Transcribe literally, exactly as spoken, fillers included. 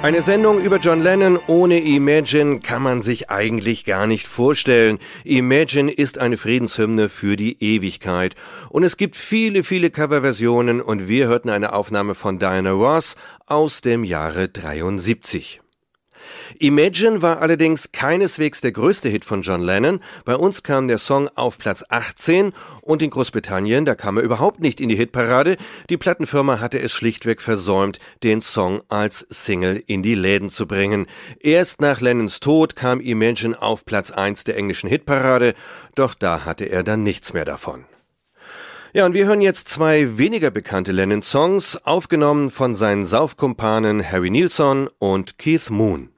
Eine Sendung über John Lennon ohne Imagine kann man sich eigentlich gar nicht vorstellen. Imagine ist eine Friedenshymne für die Ewigkeit. Und es gibt viele, viele Coverversionen und wir hörten eine Aufnahme von Diana Ross aus dem Jahre dreiundsiebzig. Imagine war allerdings keineswegs der größte Hit von John Lennon. Bei uns kam der Song auf Platz achtzehn und in Großbritannien, da kam er überhaupt nicht in die Hitparade. Die Plattenfirma hatte es schlichtweg versäumt, den Song als Single in die Läden zu bringen. Erst nach Lennons Tod kam Imagine auf Platz eins der englischen Hitparade, doch da hatte er dann nichts mehr davon. Ja, und wir hören jetzt zwei weniger bekannte Lennon-Songs, aufgenommen von seinen Saufkumpanen Harry Nilsson und Keith Moon.